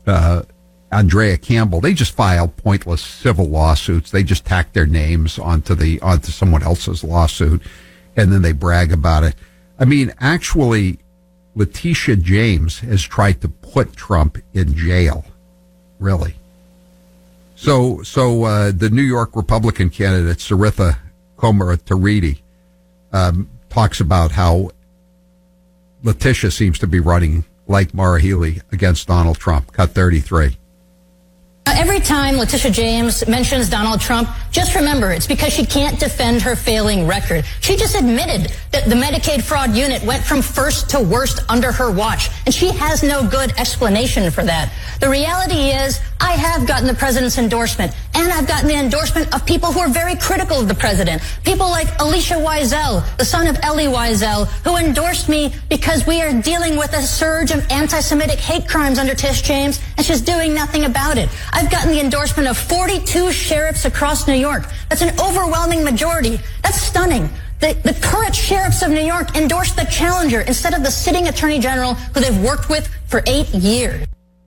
Andrea Campbell. They just file pointless civil lawsuits. They just tack their names onto someone else's lawsuit, and then they brag about it. I mean, actually, Letitia James has tried to put Trump in jail. Really. So the New York Republican candidate, Saritha Komartiridi, talks about how Letitia seems to be running like Maura Healey against Donald Trump. Cut 33. Every time Letitia James mentions Donald Trump, just remember it's because she can't defend her failing record. She just admitted that the Medicaid fraud unit went from first to worst under her watch, and she has no good explanation for that. The reality is I have gotten the president's endorsement, and I've gotten the endorsement of people who are very critical of the president. People like Alicia Wiesel, the son of Elie Wiesel, who endorsed me because we are dealing with a surge of anti-Semitic hate crimes under Tish James, and she's doing nothing about it. I've gotten the endorsement of 42 sheriffs across New York. That's an overwhelming majority. That's stunning. The current sheriffs of New York endorsed the challenger instead of the sitting attorney general who they've worked with for 8 years.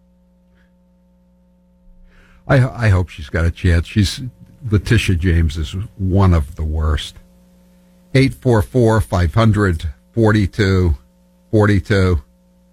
I hope she's got a chance. Letitia James is one of the worst. 844-500-4242.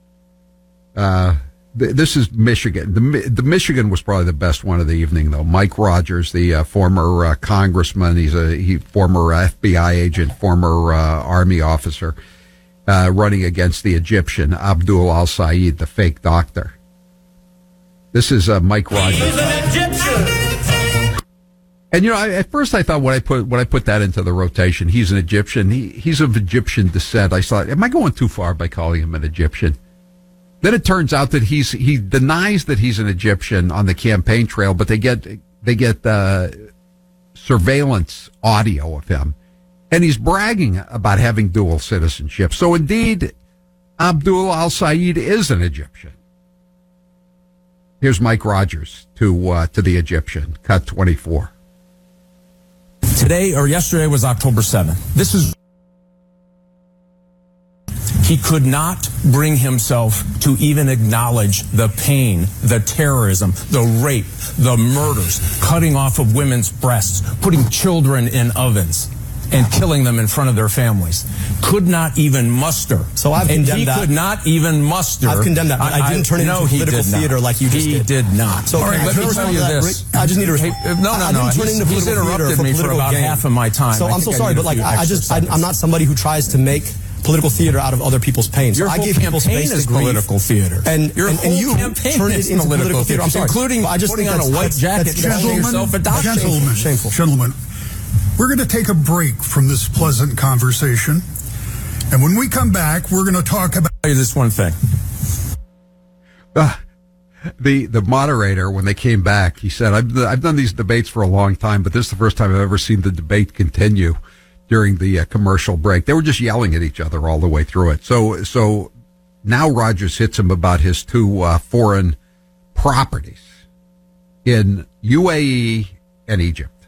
This is Michigan. The Michigan was probably the best one of the evening, though. Mike Rogers, the former congressman, he's former FBI agent, former Army officer, running against the Egyptian Abdul Al-Sayed, the fake doctor. This is Mike Rogers. He's an Egyptian. And at first I thought when I put that into the rotation, he's an Egyptian. He's of Egyptian descent. I thought, am I going too far by calling him an Egyptian? Then it turns out that he denies that he's an Egyptian on the campaign trail, but they get surveillance audio of him, and he's bragging about having dual citizenship. So indeed, Abdul Al-Sayed is an Egyptian. Here's Mike Rogers to the Egyptian. Cut 24. Today or yesterday was October 7th. He could not bring himself to even acknowledge the pain, the terrorism, the rape, the murders, cutting off of women's breasts, putting children in ovens, and killing them in front of their families. Could not even muster. So I've condemned that. He could not even muster. I've condemned that. I didn't turn it into political theater like you just did. He did not. So let me tell you this. I just need to respond. No. He's interrupted me for about half of my time. So I'm so sorry, but I'm not somebody who tries to make political theater out of other people's pain. So Your whole campaign is political theater. And you turn it into political theater. I'm sorry. Including putting on a white jacket and calling yourself a doctor. Shameful. Gentlemen, we're going to take a break from this pleasant conversation. And when we come back, we're going to talk about... I'll tell you this one thing. The moderator, when they came back, he said, I've done these debates for a long time, but this is the first time I've ever seen the debate continue during the commercial break. They were just yelling at each other all the way through it. So now Rogers hits him about his two foreign properties in UAE and Egypt.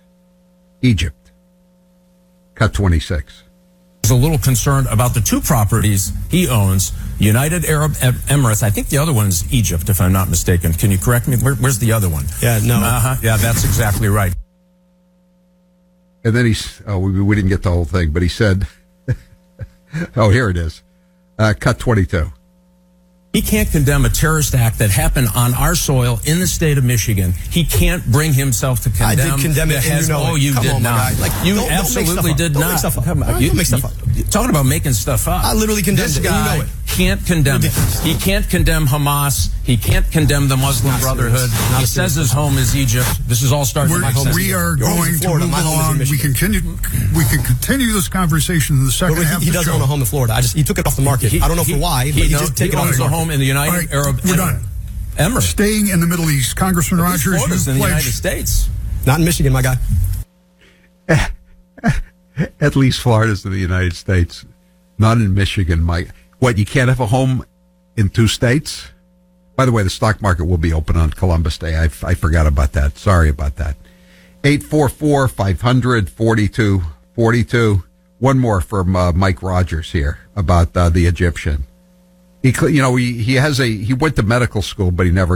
Cut 26. He's a little concerned about the two properties he owns, United Arab Emirates. I think the other one is Egypt, if I'm not mistaken. Can you correct me? Where's the other one? Yeah, no. Yeah, that's exactly right. And then we didn't get the whole thing, but he said, here it is. Cut 22. He can't condemn a terrorist act that happened on our soil in the state of Michigan. He can't bring himself to condemn. I did condemn it, and you know it. You Come did on, not. You absolutely did don't not. Make stuff up. Come on. You make stuff up. Talking about making stuff up. I literally condemned it, and you know it. Can't condemn it. He can't condemn Hamas. He can't condemn the Muslim Brotherhood. He says his home is Egypt. This is all starting with my home. We are going to move along. We can continue this conversation in the second half of the show. He doesn't own a home in Florida. He took it off the market. I don't know for why, but he did take it off the market. He owns a home in the United Arab Emirates. We're done. Emirates. Staying in the Middle East, Congressman Rogers, Florida's in the United States. Not in Michigan, my guy. At least Florida's in the United States, not in Michigan, Mike. What, you can't have a home in two states? By the way, the stock market will be open on Columbus Day. I forgot about that. Sorry about that. 844-500-4242. One more from Mike Rogers here about the Egyptian. He went to medical school, but he never